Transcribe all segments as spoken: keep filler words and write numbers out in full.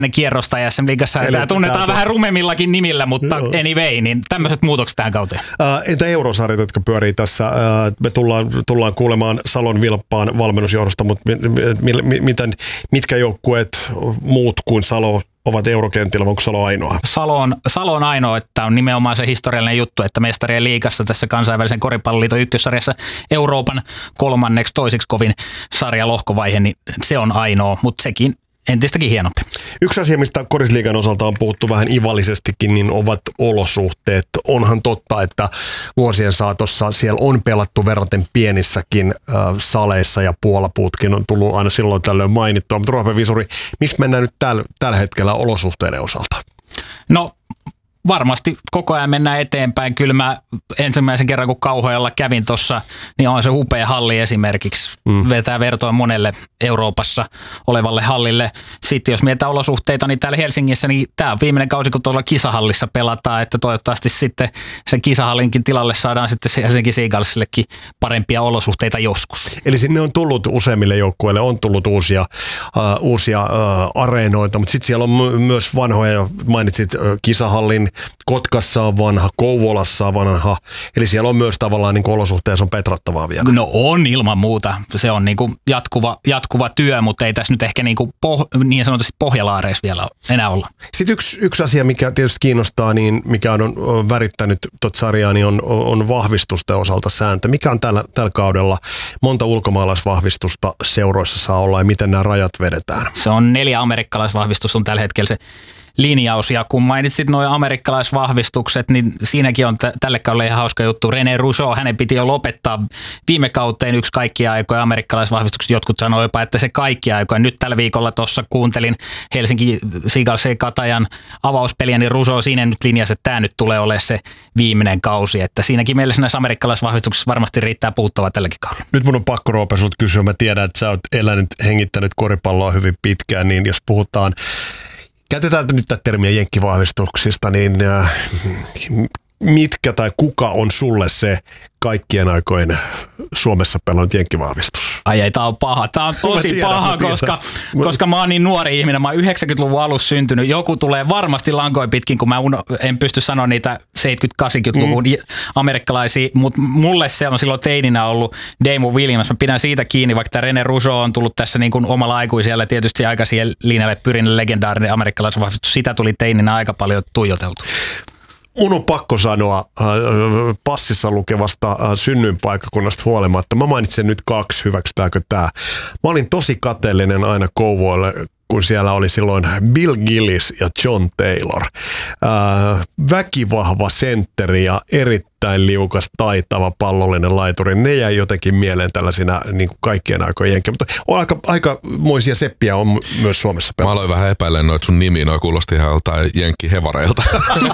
kierrosta ja S M-liigassa. Tämä tunnetaan vähän rumemmillakin nimillä, mutta joo. Anyway, niin tämmöiset muutokset tähän kauteen. Äh, entä eurosarjat, jotka pyörii tässä? Äh, me tullaan, tullaan kuulemaan Salon Vilppaan valmennusjohdosta, mutta mi, mi, miten, mitkä joukkueet muut kuin Salo ovat eurokentillä, onko Salo ainoa? Salo on, Salo on ainoa, että on nimenomaan se historiallinen juttu, että mestarien liigassa tässä kansainvälisen koripalloliiton ykkössarjassa Euroopan kolmanneksi toiseksi kovin sarjalohkovaihe, niin se on ainoa, mutta sekin entistäkin hienompi. Yksi asia, mistä korisliigan osalta on puhuttu vähän ivallisestikin, niin ovat olosuhteet. Onhan totta, että vuosien saatossa siellä on pelattu verraten pienissäkin äh, saleissa ja puolapuutkin on tullut aina silloin tällöin mainittua. Mutta Ruohonen Visuri, missä mennään nyt täl, tällä hetkellä olosuhteiden osalta? No varmasti koko ajan mennään eteenpäin. Kyllä mä ensimmäisen kerran, kun Kauhajalla kävin tuossa, niin on se upea halli esimerkiksi. Mm. Vetää vertoa monelle Euroopassa olevalle hallille. Sitten jos mietitään olosuhteita, niin täällä Helsingissä, niin tämä on viimeinen kausi, kun tuolla kisahallissa pelataan, että toivottavasti sitten sen kisahallinkin tilalle saadaan sitten Helsinki Seagullsillekin parempia olosuhteita joskus. Eli sinne on tullut useimmille joukkueille, on tullut uusia, uh, uusia uh, areenoita, mutta sitten siellä on m- myös vanhoja, mainitsit uh, kisahallin, Kotkassa on vanha, Kouvolassa on vanha, eli siellä on myös tavallaan niin kuin olosuhteessa on petrattavaa vielä. No on ilman muuta, se on niin kuin jatkuva, jatkuva työ, mutta ei tässä nyt ehkä niin, kuin poh- niin sanotusti pohjalaareissa vielä enää olla. Sitten yksi, yksi asia, mikä tietysti kiinnostaa, niin mikä on, on värittänyt tuota sarjaa, niin on, on vahvistusten osalta sääntö. Mikä on tällä, tällä kaudella, monta ulkomaalaisvahvistusta seuroissa saa olla ja miten nämä rajat vedetään? Se on neljä amerikkalaisvahvistusta on tällä hetkellä se linjaus, ja kun mainitsit nuo amerikkalaisvahvistukset, niin siinäkin on t- tälle kaudelle ihan hauska juttu. René Rousseau, hänen piti jo lopettaa viime kauteen yksi kaikkia aikoja amerikkalaisvahvistukset. Jotkut sanoo jopa, että se kaikkia aikoja. Nyt tällä viikolla tuossa kuuntelin Helsinki Seagulls Katajan avauspeliä, niin Rousseau siinä nyt linjasi, että tämä nyt tulee olemaan se viimeinen kausi. Että siinäkin mielessä näissä amerikkalaisvahvistuksissa varmasti riittää puuttavaa tälläkin kaudella. Nyt mun on pakko Roope sulta kysyä. Mä tiedän, että sä oot elänyt, hengittänyt koripalloa hyvin pitkään, niin jos puhutaan käytetään nyt tätä termiä jenkkivahvistuksista, niin äh, mitkä tai kuka on sulle se kaikkien aikojen Suomessa pelannut jenkkivahvistus? Ai ei, tää on paha. Tää on tosi tiedän, paha, koska, koska mä oon niin nuori ihminen. Mä oon yhdeksänkymmentäluvun alussa syntynyt. Joku tulee varmasti lankoin pitkin, kun mä uno, en pysty sanoa niitä seitsemänkymmentä-kahdeksankymmentäluvun mm. amerikkalaisia, mutta mulle se on silloin teininä ollut Damon Williams. Mä pidän siitä kiinni, vaikka tämä René Rousseau on tullut tässä niin kuin omalla aikuisella tietysti aika siihen linjalle pyrin legendaarinen amerikkalaisvahvistus. Sitä tuli teininä aika paljon tuijoteltu. Mun on pakko sanoa äh, passissa lukevasta äh, synnyinpaikkakunnasta huolimatta. Mä mainitsen nyt kaksi, hyväksytäänkö tää? Mä olin tosi kateellinen aina Kouvoille, kun siellä oli silloin Bill Gillis ja John Taylor. Äh, väkivahva sentteri ja erittäin liukas, taitava pallollinen laituri. Ne jäi jotenkin mieleen tällaisina niin kuin kaikkien aikojen jenkkejä. Mutta on aika, aikamoisia seppiä on myös Suomessa pelannut. Mä aloin vähän epäilemään noita sun nimiä, noi kuulosti ihan joltain jenkkihevareilta.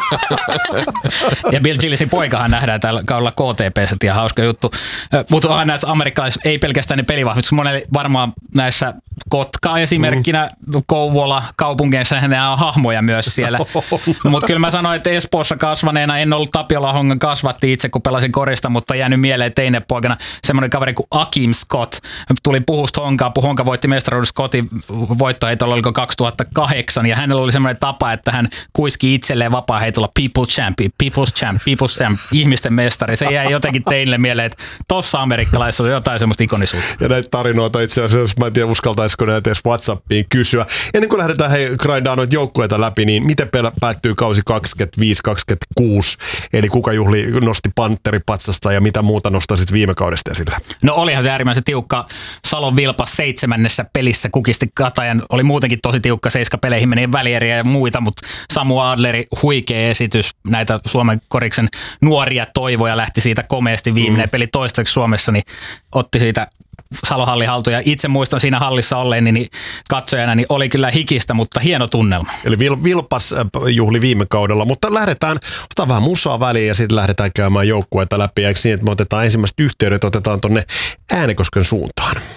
Ja Bill Gillisin poikahan nähdään täällä kaudella K T P:ssä, ihan hauska juttu. Mutta onhan näissä amerikkalais, ei pelkästään ne pelivahvistus, monelle varmaan näissä Kotka esimerkkinä, mm. Kouvola, kaupungeissa nämä on hahmoja myös siellä. Mutta kyllä mä sanoin, että Espoossa kasvaneena en ollut Tapiola Hongan kasvatti itse, kun pelasin korista, mutta jäänyt mieleen teinepoikana semmoinen kaveri kuin Akim Scott. Tuli Puhusta Honkaa, Honka voitti mestaruuden Scottin voittoheitolla, oliko kaksituhattakahdeksan, ja hänellä oli semmoinen tapa, että hän kuiski itselleen vapaa-heitolla People Champion, People's Champ, People's Champ, ihmisten mestari. Se jäi jotenkin teille mieleen, että tossa amerikkalaisessa on jotain semmoista ikonisuutta. Ja näitä tarinoita itse asiassa, mä en tiedä uskaltaisiko näitä edes WhatsAppiin kysyä. Ennen kuin lähdetään hei, grindaan noita joukkueita läpi, niin miten päättyy kausi kaksikymmentäviisi kaksikymmentäkuusi? Eli kuka juhli nosti panteripatsasta ja mitä muuta nostaisit viime kaudesta esille? No olihan se äärimmäisen tiukka. Salon Vilpas seitsemännessä pelissä kukisti Katajan. Oli muutenkin tosi tiukka, seiska peleihin meni välieriä ja muita, mutta Samu Adleri huikea esitys. Näitä Suomen koriksen nuoria toivoja lähti siitä komeasti viimeinen mm. peli toistaiseksi Suomessa, niin otti siitä Salohalli haltuun. Ja itse muistan siinä hallissa olleeni niin katsojana, niin oli kyllä hikistä, mutta hieno tunnelma. Eli Vil- Vilpas juhli viime kaudella, mutta lähdetään, otetaan vähän musaa väliin ja sitten lähdetään käymään joukkueita läpi. Eikö niin, että me otetaan ensimmäiset yhteydet, otetaan tuonne Äänekosken suuntaan.